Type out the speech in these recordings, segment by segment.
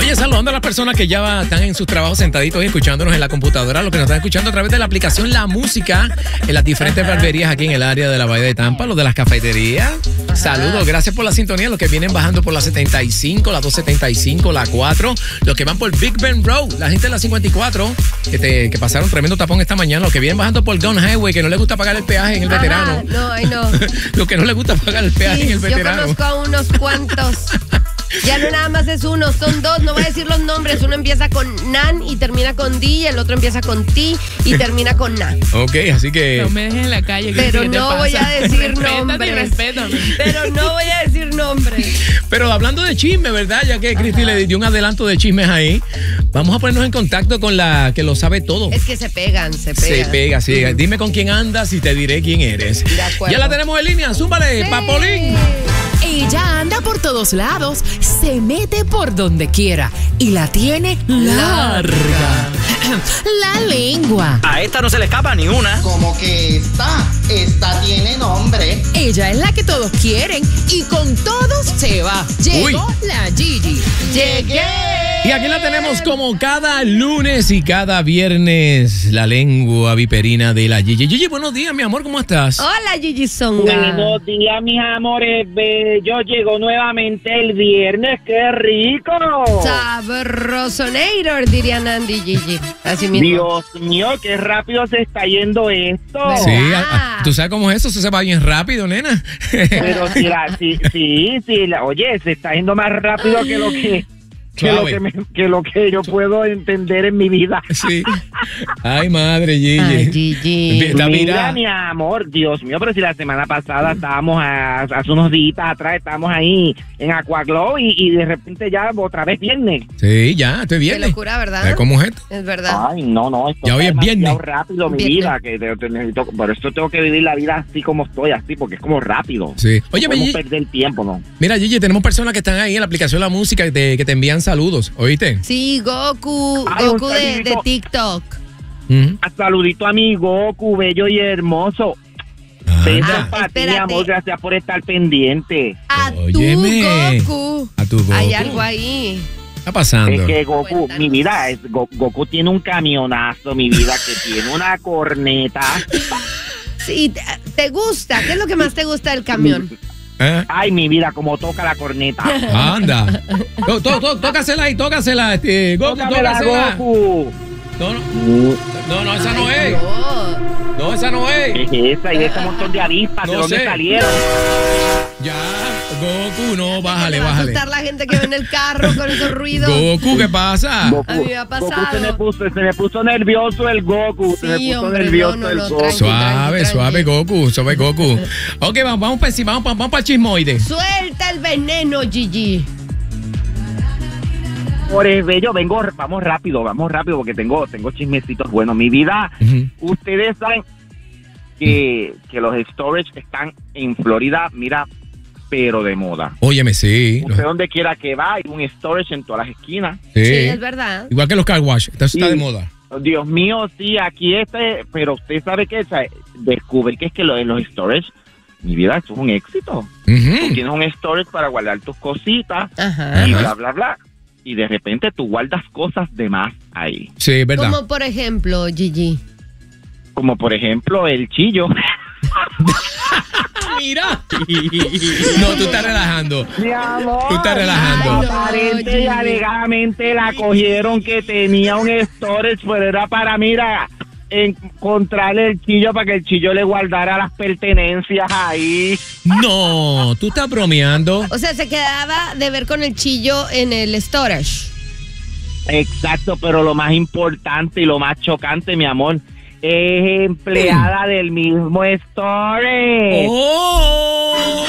Oye, saludando a las personas que ya están en sus trabajos sentaditos y escuchándonos en la computadora, los que nos están escuchando a través de la aplicación La Música, en las diferentes barberías aquí en el área de la Bahía de Tampa, los de las cafeterías. Saludos, gracias por la sintonía, los que vienen bajando por la 75, la 275, la 4, los que van por Big Bend Road, la gente de la 54, que pasaron tremendo tapón esta mañana, los que vienen bajando por Gun Highway, que no les gusta pagar el peaje en el veterano. No, ay no. Los que no les gusta pagar el peaje en el veterano. Yo conozco a unos cuantos. Ya no nada más es uno, son dos, no voy a decir los nombres. Uno empieza con Nan y termina con D, y el otro empieza con T y termina con Na. Ok, así que... No me dejes en la calle. Pero no voy a decir nombres. Respétame. Pero no voy a decir nombres. Pero hablando de chisme, ¿verdad? Ya que Cristi le dio un adelanto de chismes ahí, vamos a ponernos en contacto con la que lo sabe todo. Es que se pegan. Se pega, sí. Dime con quién andas y te diré quién eres. De acuerdo. Ya la tenemos en línea, zúmbale, sí. Papolín. Ella anda por todos lados, se mete por donde quiera y la tiene larga. La lengua. A esta no se le escapa ni una. Como que esta tiene nombre. Ella es la que todos quieren y con todos se va. Llegó la Gigi. ¡Llegué! Y aquí la tenemos como cada lunes y cada viernes, la lengua viperina de la Gigi. Gigi, buenos días, mi amor, ¿cómo estás? Hola, Gigi Songa. Buenos días, mis amores bellos. Llegó nuevamente el viernes. ¡Qué rico! Sabrosonator, diría Nandi, Gigi. Así mismo. Dios mío, qué rápido se está yendo esto. Sí, ¿tú sabes cómo es eso? Se va bien rápido, nena. Pero oye, se está yendo más rápido que lo que yo puedo entender en mi vida. Sí. Ay, madre, Gigi. Ay, Gigi. Mira, mi amor, Dios mío, pero si la semana pasada estábamos, hace unos días atrás, estábamos ahí en Aquaglow y de repente ya otra vez viernes. Sí, ya, estoy viernes. Qué locura, ¿verdad? ¿Sabes cómo es esto? Es verdad. Ay, no, esto ya hoy es viernes. Rápido mi vida, que necesito, por esto tengo que vivir la vida así como estoy, así, porque es como rápido. Sí. Oye, no podemos Gigi, perder tiempo, ¿no? Mira, Gigi, tenemos personas que están ahí en la aplicación de La Música que te envían saludos, ¿oíste? Sí, Goku de TikTok. Un saludito a mi Goku, bello y hermoso. Besos para ti, amor, gracias por estar pendiente. A Óyeme. Goku. A tu Goku. Hay algo ahí. ¿Qué está pasando? Es que Goku, Cuéntanos. mi vida, Goku tiene un camionazo, mi vida, que tiene una corneta. Sí, ¿te gusta? ¿Qué es lo que más te gusta del camión? Ay, mi vida, como toca la corneta. Anda. Tócasela ahí, tócasela. Goku, Tócamela, tócasela. Goku. No, esa no es. No, esa no es. Es esa y ese montón de avispas, No ¿de dónde sé. salieron? Ya, Goku, no, bájale, Le va a bájale. asustar la gente que ve en el carro con esos ruidos. Goku, ¿qué pasa? Goku, A mí me ha pasado. Goku se me puso nervioso el Goku. Sí, se me puso hombre, nervioso no, el Goku. tranqui. Suave, Goku, suave, Goku. Ok, vamos para encima, vamos para el chismoide. Suelta el veneno, Gigi. Por el bello, vamos rápido, porque tengo chismecitos buenos. Mi vida, ustedes saben que los storage están en Florida, mira, pero de moda. Óyeme, sí. Usted donde quiera que va, hay un storage en todas las esquinas. Sí, es verdad. Igual que los car wash, eso está de moda. Dios mío, sí, aquí pero usted sabe que descubre que es que los storage, mi vida, esto es un éxito. Tú tienes un storage para guardar tus cositas y bla, bla, bla. Y de repente tú guardas cosas de más ahí. Sí, verdad. Como por ejemplo, Gigi. Como por ejemplo el chillo. Mira. No, tú estás relajando. Mi amor. Tú estás relajando. Ay, no. Aparente y alegadamente la cogieron que tenía un storage, pero era para, mira, encontrarle el chillo para que el chillo le guardara las pertenencias ahí. No, tú estás bromeando. O sea, se quedaba de ver con el chillo en el storage. Exacto, pero lo más importante y lo más chocante, mi amor, es empleada del mismo storage. ¡Oh!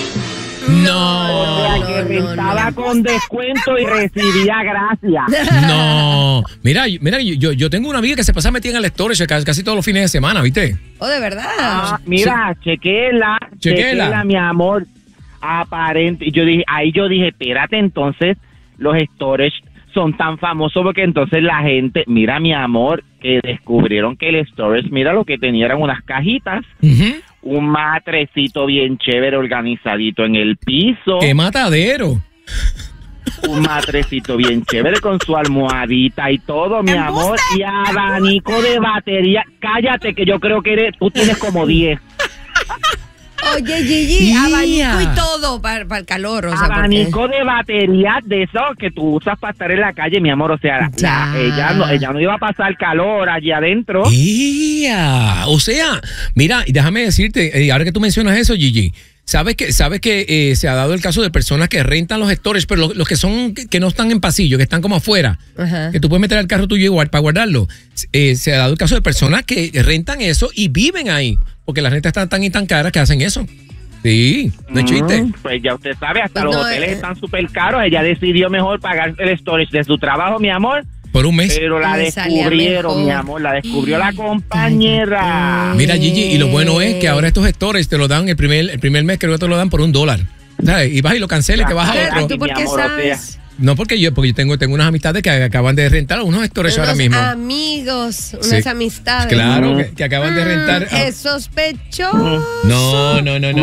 O sea, que rentaba con descuento y recibía gracias. No. Mira, yo tengo una amiga que se pasa metida en el storage casi todos los fines de semana, ¿viste? Oh, de verdad. Mira, chequela, mi amor. Aparente. Y yo dije, espérate, entonces los storage son tan famosos porque entonces la gente, mira, mi amor, que descubrieron que el storage, mira, lo que tenía eran unas cajitas, un matrecito bien chévere organizadito en el piso. ¡Qué matadero! un matrecito bien chévere con su almohadita y todo, mi amor, y abanico de batería. Cállate, que yo creo que tú tienes como 10. Oye, Gigi, abanico y todo para el calor, o sea, abanico de batería de eso que tú usas para estar en la calle, mi amor, o sea, ella no iba a pasar calor allí adentro. O sea, mira, y déjame decirte, ahora que tú mencionas eso, Gigi, sabes que se ha dado el caso de personas que rentan los storage, pero los que no están en pasillo, que están como afuera, que tú puedes meter al carro tuyo igual para guardarlo. Se ha dado el caso de personas que rentan eso y viven ahí, porque las rentas están tan y tan caras que hacen eso. Sí, no es chiste. Pues ya usted sabe, hasta los hoteles están súper caros. Ella decidió mejor pagar el storage de su trabajo, mi amor. Por un mes. Pero la descubrieron, mi amor, la descubrió la compañera. Mira, Gigi, y lo bueno es que ahora estos storage te lo dan el primer mes, creo que te lo dan por $1. ¿Sabes? Y vas y lo cancelas y te vas a otro. ¿Tú por qué sabes? No, porque yo tengo unas amistades que acaban de rentar unos storage ahora mismo. Amigos, unas amistades. Claro, que acaban de rentar. Es sospechoso. No.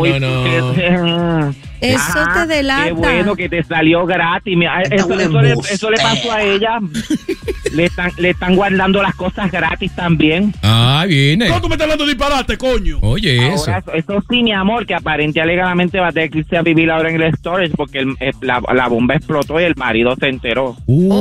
Eso te delata. Qué bueno que te salió gratis. Eso le pasó a ella. le están guardando las cosas gratis también. Viene. ¿Cómo tú me estás hablando de disparate, coño? Oye, ahora, eso sí, mi amor, que aparentemente alegadamente va a tener que irse a vivir ahora en el storage porque la bomba explotó y el marido se enteró.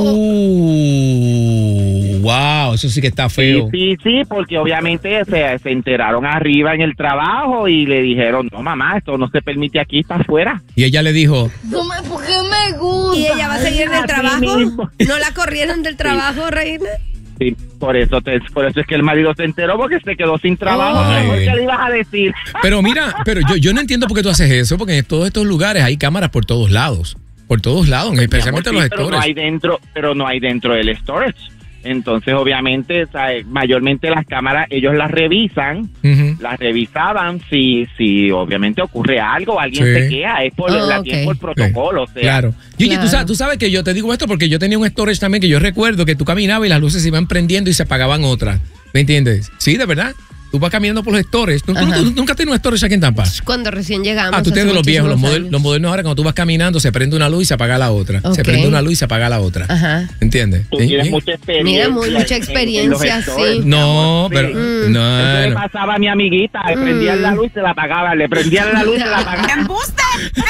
Wow, eso sí que está feo. Sí, porque obviamente se enteraron arriba en el trabajo y le dijeron, no, mamá, esto no se permite aquí, está afuera. Y ella le dijo, ¿por qué me gusta? ¿Y ella va a seguir en el trabajo? ¿No la corrieron del trabajo, reina? Sí, por eso es que el marido se enteró porque se quedó sin trabajo. ¿Qué le ibas a decir? Pero mira, yo no entiendo por qué tú haces eso, porque en todos estos lugares hay cámaras por todos lados. Por todos lados, especialmente los storage. Pero no hay dentro del storage. Entonces, obviamente, mayormente las cámaras, ellos las revisan, las revisaban si obviamente ocurre algo, alguien se queja, es por por protocolo. O sea. Claro. Gigi, tú sabes que yo te digo esto porque yo tenía un storage también que yo recuerdo que tú caminabas y las luces se iban prendiendo y se apagaban otras. ¿Me entiendes? Sí, de verdad. Tú vas caminando por los storage. ¿Tú nunca tienes un storage aquí en Tampa? Cuando recién llegamos. Tú tienes los viejos, los modernos ahora, cuando tú vas caminando, se prende una luz y se apaga la otra. Se prende una luz y se apaga la otra. ¿Entiendes? Tú tienes mucha experiencia. Mira, mucha experiencia, sí. No, pero... No. Eso le pasaba a mi amiguita. Le prendían la luz y se la apagaba. Le prendían la luz y se la apagaban. ¡Embuste!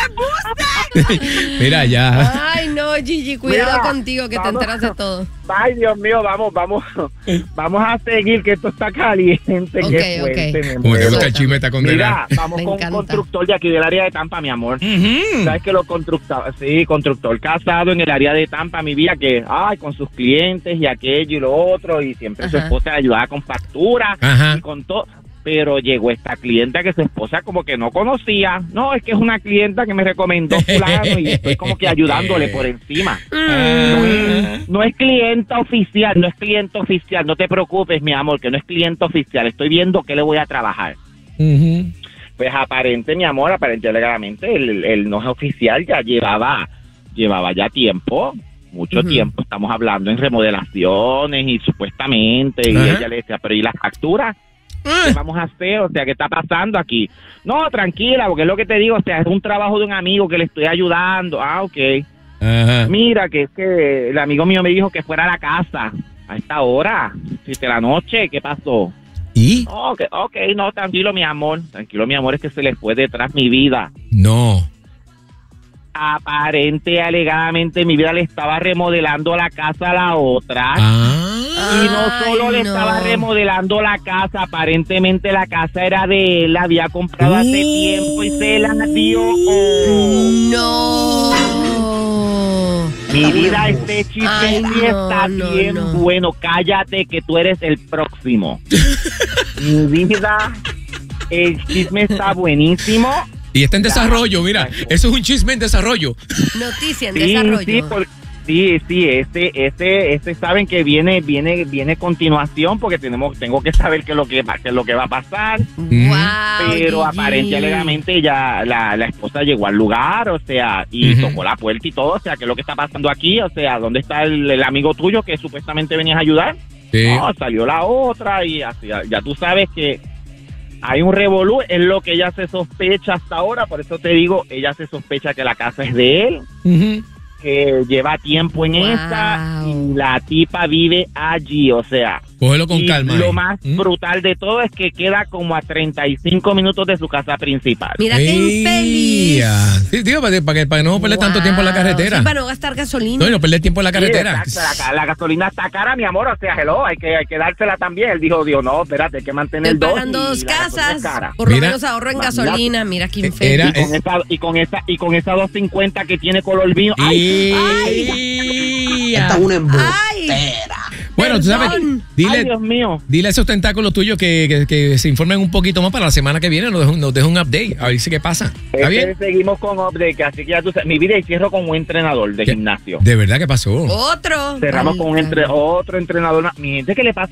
Mira, ya. Ay, no, Gigi, cuidado contigo, que te enteras de todo. Ay, Dios mío, vamos a seguir, que esto está caliente. Qué fuerte, Como te gusta el chisme, está condenado. Mira, vamos con un constructor de aquí del área de Tampa, mi amor. Sabes que constructor casado en el área de Tampa, mi vida, que con sus clientes y aquello y lo otro, y siempre su esposa le ayudaba con facturas y con todo. Pero llegó esta clienta que su esposa como que no conocía. No, es que es una clienta que me recomendó fulano y estoy como que ayudándole por encima. No es clienta oficial, no te preocupes, mi amor, que no es cliente oficial. Estoy viendo qué le voy a trabajar. Pues legalmente, el no es oficial, ya llevaba ya tiempo. Mucho tiempo, estamos hablando en remodelaciones y supuestamente, y ella le decía, pero ¿y las facturas? ¿Qué vamos a hacer? O sea, ¿qué está pasando aquí? No, tranquila, porque es lo que te digo, o sea, es un trabajo de un amigo que le estoy ayudando. Ok. Mira, que es que el amigo mío me dijo que fuera a la casa a esta hora, 7 de la noche. ¿Qué pasó? ¿Y? Okay, no, tranquilo, mi amor, es que se le fue detrás mi vida. No. Alegadamente, mi vida le estaba remodelando la casa a la otra. Y no solo le estaba remodelando la casa, aparentemente la casa era de él, la había comprado hace tiempo y se la dio. No. Mi vida, este chisme está bien bueno. Cállate que tú eres el próximo. Mi vida, el chisme está buenísimo. Y está en desarrollo, mira, eso es un chisme en desarrollo. Noticia en desarrollo. Sí, este saben que viene continuación porque tengo que saber qué es lo que va a pasar. Pero aparentemente ya la esposa llegó al lugar, o sea, y tocó la puerta y todo, o sea, ¿qué es lo que está pasando aquí? O sea, ¿dónde está el amigo tuyo que supuestamente venías a ayudar? Sí. No, salió la otra y así, ya tú sabes que hay un revolú, es lo que ella se sospecha hasta ahora, por eso te digo, ella se sospecha que la casa es de él. que lleva tiempo en esta y la tipa vive allí, o sea. Cógelo con calma. Lo más brutal de todo es que queda como a 35 minutos de su casa principal. Mira qué infeliz. Sí, tío, para no perder tanto tiempo en la carretera. Sí, para no gastar gasolina. No, y no perder tiempo en la carretera. Sí, la gasolina está cara, mi amor, o sea, hello, hay que dársela también. Él dijo, no, espérate, hay que mantener Estoy dos. pagando dos casas, por Mira, lo menos ahorro en gasolina. Mira qué infeliz. Y con esa 250 que tiene color vino. Esta es una embustera. Bueno, tú sabes, Ay, Dios mío. Dile a esos tentáculos tuyos que se informen un poquito más para la semana que viene. Nos deja un update. A ver si qué pasa. ¿Está bien? Seguimos con update, así que ya tú sabes. Mi vida y cierro con un entrenador de gimnasio. ¿De verdad qué pasó? Otro. Cerramos con otro entrenador. Mi gente, ¿qué le pasa?